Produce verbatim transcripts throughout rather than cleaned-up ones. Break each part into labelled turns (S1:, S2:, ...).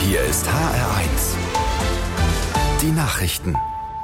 S1: Hier ist H R eins. Die Nachrichten.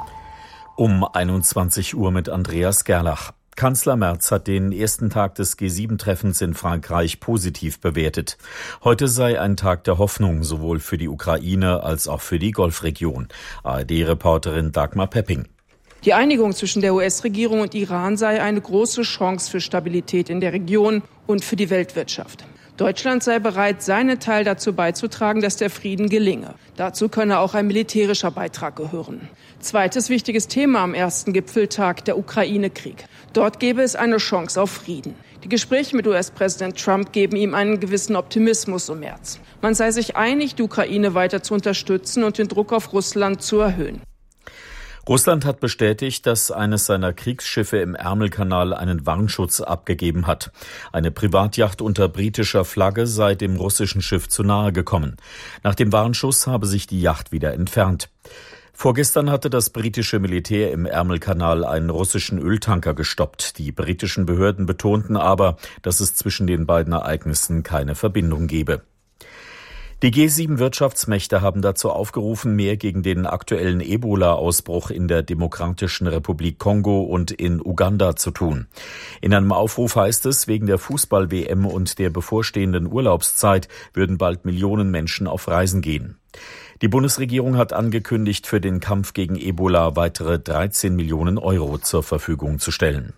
S2: Um einundzwanzig Uhr mit Andreas Gerlach. Kanzler Merz hat den ersten Tag des G sieben Treffens in Frankreich positiv bewertet. Heute sei ein Tag der Hoffnung, sowohl für die Ukraine als auch für die Golfregion. A R D-Reporterin Dagmar Pepping.
S3: Die Einigung zwischen der U S-Regierung und Iran sei eine große Chance für Stabilität in der Region und für die Weltwirtschaft. Deutschland sei bereit, seinen Teil dazu beizutragen, dass der Frieden gelinge. Dazu könne auch ein militärischer Beitrag gehören. Zweites wichtiges Thema am ersten Gipfeltag, der Ukraine-Krieg. Dort gäbe es eine Chance auf Frieden. Die Gespräche mit U S-Präsident Trump geben ihm einen gewissen Optimismus im März. Man sei sich einig, die Ukraine weiter zu unterstützen und den Druck auf Russland zu erhöhen.
S2: Russland hat bestätigt, dass eines seiner Kriegsschiffe im Ärmelkanal einen Warnschutz abgegeben hat. Eine Privatjacht unter britischer Flagge sei dem russischen Schiff zu nahe gekommen. Nach dem Warnschuss habe sich die Yacht wieder entfernt. Vorgestern hatte das britische Militär im Ärmelkanal einen russischen Öltanker gestoppt. Die britischen Behörden betonten aber, dass es zwischen den beiden Ereignissen keine Verbindung gebe. Die G sieben Wirtschaftsmächte haben dazu aufgerufen, mehr gegen den aktuellen Ebola-Ausbruch in der Demokratischen Republik Kongo und in Uganda zu tun. In einem Aufruf heißt es, wegen der Fußball-W M und der bevorstehenden Urlaubszeit würden bald Millionen Menschen auf Reisen gehen. Die Bundesregierung hat angekündigt, für den Kampf gegen Ebola weitere dreizehn Millionen Euro zur Verfügung zu stellen.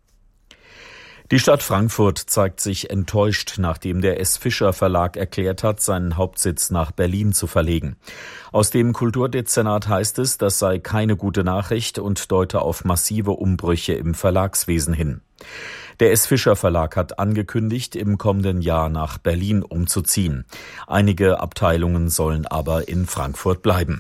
S2: Die Stadt Frankfurt zeigt sich enttäuscht, nachdem der S. Fischer Verlag erklärt hat, seinen Hauptsitz nach Berlin zu verlegen. Aus dem Kulturdezernat heißt es, das sei keine gute Nachricht und deute auf massive Umbrüche im Verlagswesen hin. Der S. Fischer Verlag hat angekündigt, im kommenden Jahr nach Berlin umzuziehen. Einige Abteilungen sollen aber in Frankfurt bleiben.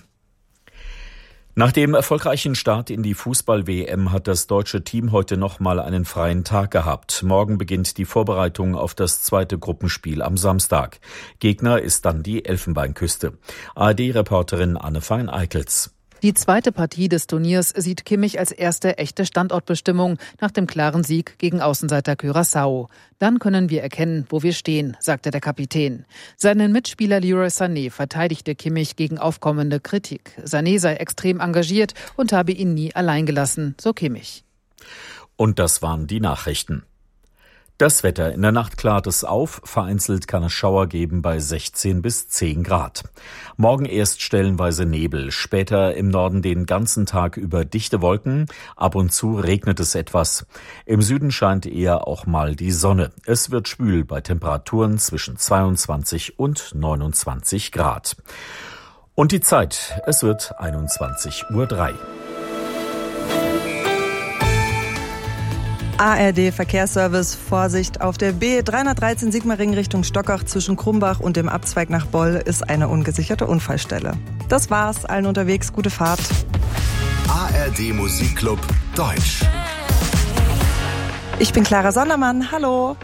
S2: Nach dem erfolgreichen Start in die Fußball-W M hat das deutsche Team heute nochmal einen freien Tag gehabt. Morgen beginnt die Vorbereitung auf das zweite Gruppenspiel am Samstag. Gegner ist dann die Elfenbeinküste. A R D-Reporterin Anne Fein-Eickels.
S4: Die zweite Partie des Turniers sieht Kimmich als erste echte Standortbestimmung nach dem klaren Sieg gegen Außenseiter Curaçao. Dann können wir erkennen, wo wir stehen, sagte der Kapitän. Seinen Mitspieler Leroy Sané verteidigte Kimmich gegen aufkommende Kritik. Sané sei extrem engagiert und habe ihn nie allein gelassen, so Kimmich.
S2: Und das waren die Nachrichten. Das Wetter. In der Nacht klart es auf, vereinzelt kann es Schauer geben bei sechzehn bis zehn Grad. Morgen erst stellenweise Nebel, später im Norden den ganzen Tag über dichte Wolken, ab und zu regnet es etwas. Im Süden scheint eher auch mal die Sonne. Es wird schwül bei Temperaturen zwischen zweiundzwanzig und neunundzwanzig Grad. Und die Zeit, es wird einundzwanzig Uhr drei.
S5: A R D Verkehrsservice, Vorsicht, auf der B dreihundertdreizehn Sigmaringen Richtung Stockach zwischen Krumbach und dem Abzweig nach Boll ist eine ungesicherte Unfallstelle. Das war's, allen unterwegs, gute Fahrt.
S1: A R D Musikclub Deutsch.
S5: Ich bin Clara Sondermann, hallo.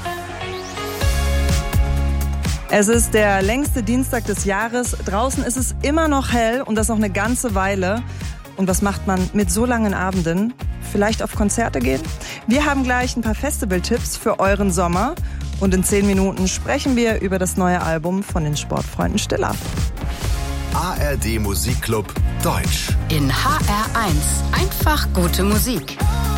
S5: Es ist der längste Dienstag des Jahres, draußen ist es immer noch hell und das noch eine ganze Weile. Und was macht man mit so langen Abenden? Vielleicht auf Konzerte gehen? Wir haben gleich ein paar Festival-Tipps für euren Sommer. Und in zehn Minuten sprechen wir über das neue Album von den Sportfreunden Stiller.
S1: A R D Musikclub Deutsch.
S6: In H R eins. Einfach gute Musik.